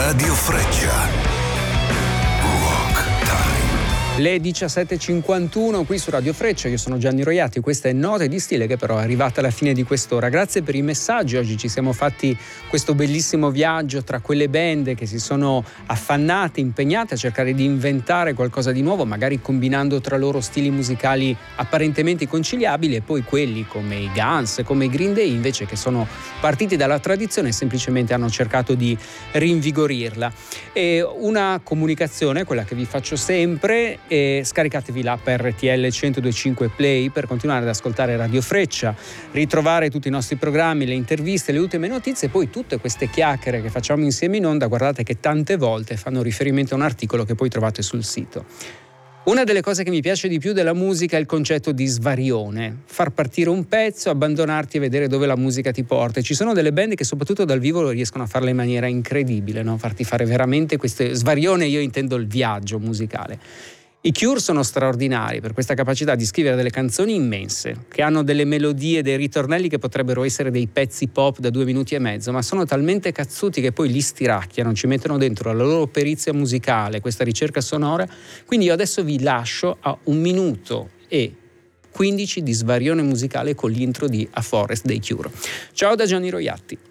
Radio Freccia. Le 17.51 qui su Radio Freccia, io sono Gianni Roiatti, questa è Note di Stile che però è arrivata alla fine di quest'ora. Grazie per i messaggi, oggi ci siamo fatti questo bellissimo viaggio tra quelle band che si sono affannate, impegnate a cercare di inventare qualcosa di nuovo, magari combinando tra loro stili musicali apparentemente conciliabili, e poi quelli come i Guns, come i Green Day invece che sono partiti dalla tradizione e semplicemente hanno cercato di rinvigorirla. E una comunicazione, quella che vi faccio sempre, e scaricatevi l'app RTL 102.5 Play per continuare ad ascoltare Radio Freccia, ritrovare tutti i nostri programmi, le interviste, le ultime notizie e poi tutte queste chiacchiere che facciamo insieme in onda. Guardate che tante volte fanno riferimento a un articolo che poi trovate sul sito. Una delle cose che mi piace di più della musica è il concetto di svarione, far partire un pezzo, abbandonarti e vedere dove la musica ti porta. Ci sono delle band che soprattutto dal vivo riescono a farla in maniera incredibile, no? Farti fare veramente queste svarione, io intendo il viaggio musicale. I Cure sono straordinari per questa capacità di scrivere delle canzoni immense, che hanno delle melodie, dei ritornelli che potrebbero essere dei pezzi pop da 2 minuti e mezzo, ma sono talmente cazzuti che poi li stiracchiano, ci mettono dentro la loro perizia musicale, questa ricerca sonora. Quindi io adesso vi lascio a 1 minuto e 15 di svarione musicale con l'intro di A Forest dei Cure. Ciao da Gianni Roiatti.